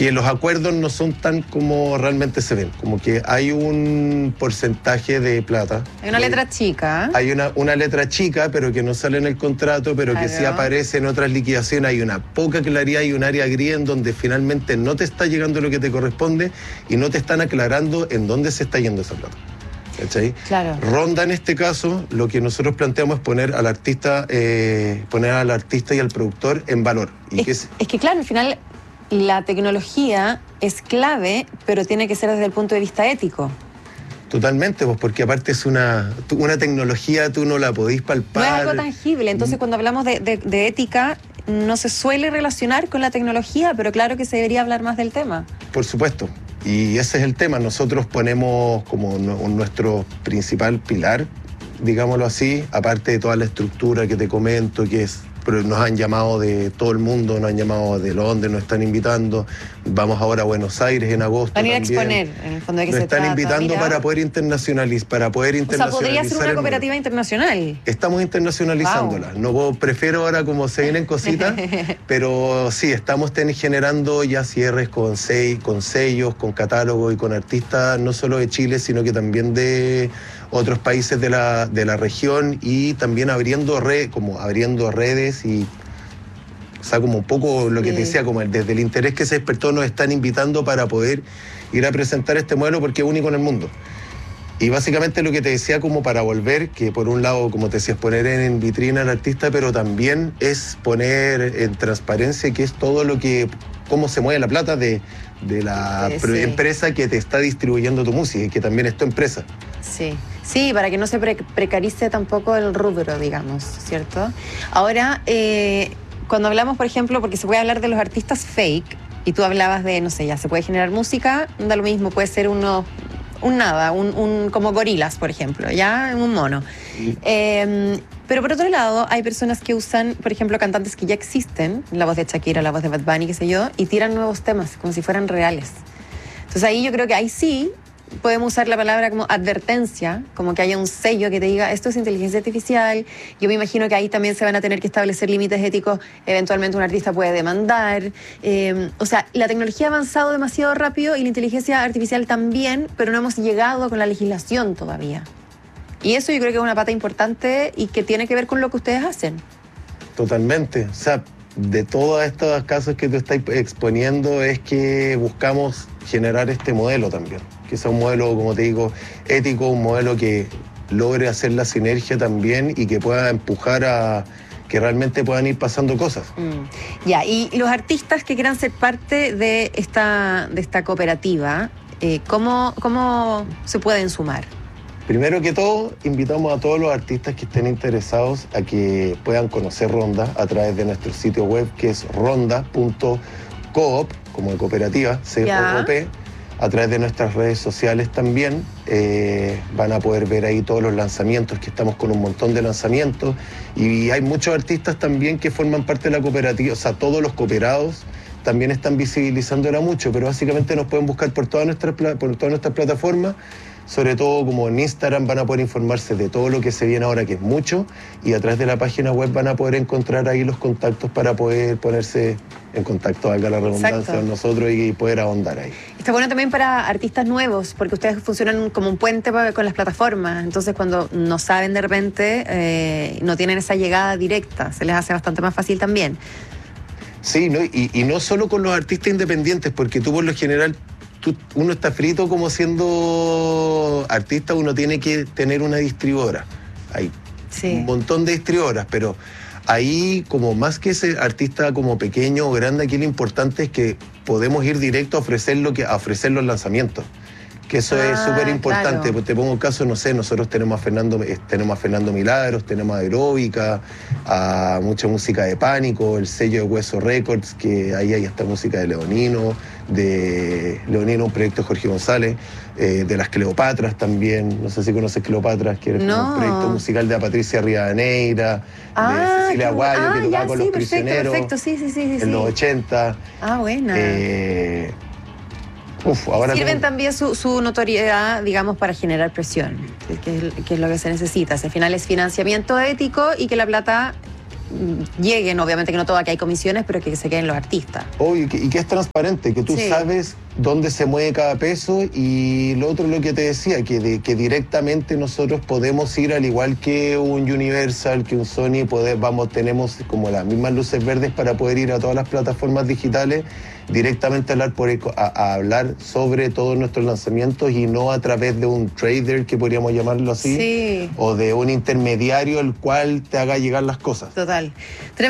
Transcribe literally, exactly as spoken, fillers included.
que los acuerdos no son tan como realmente se ven, como que hay un porcentaje de plata. Hay una letra chica. Hay una, una letra chica, pero que no sale en el contrato, pero claro, que sí aparece en otras liquidaciones. Hay una poca claridad y un área gris en donde finalmente no te está llegando lo que te corresponde y no te están aclarando en dónde se está yendo esa plata. ¿Cachai? Claro. Ronda, en este caso, lo que nosotros planteamos es poner al artista, eh, poner al artista y al productor en valor. Y es, que es, es que claro, al final la tecnología es clave, pero tiene que ser desde el punto de vista ético. Totalmente, pues porque aparte es una, una tecnología, tú no la podís palpar. No es algo tangible, entonces cuando hablamos de, de, de ética, no se suele relacionar con la tecnología, pero claro que se debería hablar más del tema. Por supuesto, y ese es el tema. Nosotros ponemos como nuestro principal pilar, digámoslo así, aparte de toda la estructura que te comento, que es... Pero nos han llamado de todo el mundo, nos han llamado de Londres, nos están invitando. Vamos ahora a Buenos Aires en agosto. Van a ir a también. exponer, en el fondo de que nos se están trata. invitando Mira. para poder internacionalizar, para poder internacionalizar. O sea, podría ser una cooperativa internacional. Estamos internacionalizándola. Wow. No prefiero ahora como se vienen cositas, pero sí, estamos ten, generando ya cierres con, sell, con sellos, con catálogos y con artistas, no solo de Chile, sino que también de otros países de la, de la región y también abriendo, red, como abriendo redes y, o sea, como un poco lo que sí. te decía, como el, desde el interés que se despertó nos están invitando para poder ir a presentar este modelo porque es único en el mundo. Y básicamente lo que te decía como para volver, que por un lado, como te decía, es poner en vitrina al artista, pero también es poner en transparencia que es todo lo que, cómo se mueve la plata de, de la sí, sí. empresa que te está distribuyendo tu música y que también es tu empresa. Sí. Sí, para que no se pre precarice tampoco el rubro, digamos, ¿cierto? Ahora, eh, cuando hablamos, por ejemplo, porque se puede hablar de los artistas fake, y tú hablabas de, no sé, ya se puede generar música, da lo mismo, puede ser uno, un nada, un, un como gorilas, por ejemplo, ya, un mono. Sí. Eh, pero por otro lado, hay personas que usan, por ejemplo, cantantes que ya existen, la voz de Shakira, la voz de Bad Bunny, qué sé yo, y tiran nuevos temas, como si fueran reales. Entonces ahí yo creo que ahí sí podemos usar la palabra como advertencia, como que haya un sello que te diga esto es inteligencia artificial. Yo me imagino que ahí también se van a tener que establecer límites éticos, eventualmente un artista puede demandar. Eh, o sea, la tecnología ha avanzado demasiado rápido y la inteligencia artificial también, pero no hemos llegado con la legislación todavía. Y eso yo creo que es una pata importante y que tiene que ver con lo que ustedes hacen. Totalmente. O sea, de todos estos casos que tú estás exponiendo es que buscamos generar este modelo también. Que sea un modelo, como te digo, ético, un modelo que logre hacer la sinergia también y que pueda empujar a que realmente puedan ir pasando cosas. Mm. Ya, y los artistas que quieran ser parte de esta, de esta cooperativa, eh, ¿cómo, ¿cómo se pueden sumar? Primero que todo, invitamos a todos los artistas que estén interesados a que puedan conocer Ronda a través de nuestro sitio web, que es ronda punto coop, como de cooperativa, C O O P. A través de nuestras redes sociales también eh, van a poder ver ahí todos los lanzamientos, que estamos con un montón de lanzamientos. Y hay muchos artistas también que forman parte de la cooperativa, o sea, todos los cooperados también están visibilizándola mucho, pero básicamente nos pueden buscar por todas nuestras, por todas nuestras plataformas. Sobre todo como en Instagram van a poder informarse de todo lo que se viene ahora, que es mucho, y a través de la página web van a poder encontrar ahí los contactos para poder ponerse en contacto, valga la redundancia, con nosotros y poder ahondar ahí. Está bueno también para artistas nuevos, porque ustedes funcionan como un puente con las plataformas, entonces cuando no saben de repente, eh, no tienen esa llegada directa, se les hace bastante más fácil también. Sí, ¿no? y, y no solo con los artistas independientes, porque tú por lo general Tú, uno está frito como siendo artista, uno tiene que tener una distribuidora. Hay sí. un montón de distribuidoras, pero ahí como más que ese artista como pequeño o grande, aquí lo importante es que podemos ir directo a ofrecer, lo que, a ofrecer los lanzamientos. Que eso ah, es súper importante. Claro. Pues te pongo un caso, no sé, nosotros tenemos a Fernando, tenemos a Fernando Milagros, tenemos a Aeróbica, a mucha música de Pánico, el sello de Hueso Records, que ahí hay hasta música de Leonino, de Leonino, un proyecto de Jorge González, eh, de las Cleopatras también, no sé si conoces Cleopatras, que es no. un proyecto musical de Patricia Rivadeneira, ah, de Cecilia Aguayo, ah, que tocaba ya, con sí, los perfecto, prisioneros perfecto. Sí, sí, sí, sí, en sí. los ochenta. Ah, buena. Eh, Uf, ahora Sirven tengo... también su, su notoriedad, digamos, para generar presión, que es, que es lo que se necesita. O sea, al final es financiamiento ético y que la plata lleguen, obviamente que no todo, que hay comisiones, pero que se queden los artistas. Obvio, y que, y que es transparente, que tú Sí. sabes dónde se mueve cada peso, y lo otro, lo que te decía, que, de, que directamente nosotros podemos ir, al igual que un Universal, que un Sony, poder, vamos, tenemos como las mismas luces verdes para poder ir a todas las plataformas digitales, directamente a hablar, por, a, a hablar sobre todos nuestros lanzamientos, y no a través de un trader, que podríamos llamarlo así, Sí. o de un intermediario el cual te haga llegar las cosas. Total.